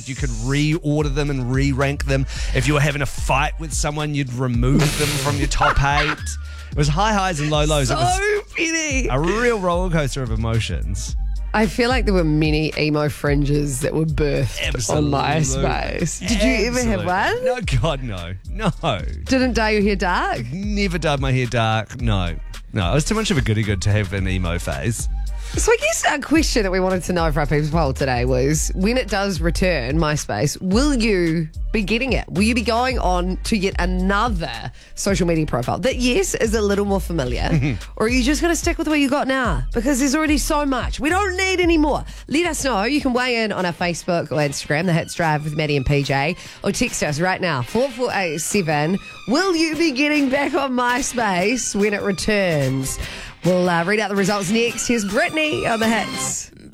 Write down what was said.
You could reorder them and re-rank them. If you were having a fight with someone, you'd remove them from your top 8. It was high highs and low lows. So It was funny. a real roller coaster of emotions. I feel like there were many emo fringes that were birthed Absolutely. on MySpace. Did you ever have one? No, God, no. No. Didn't dye your hair dark? Never dyed my hair dark. No. I was too much of a goody-good to have an emo phase. So I guess a question that we wanted to know for our people's poll today was, when it does return, MySpace, will you be getting it? Will you be going on to yet another social media profile that, yes, is a little more familiar? Or are you just going to stick with what you got now? Because there's already so much. We don't need any more. Let us know. You can weigh in on our Facebook or Instagram, The Hits Drive with Maddie and PJ, or text us right now, 4487. Will you be getting back on MySpace when it returns? We'll read out the results next. Here's Brittany on The Hits.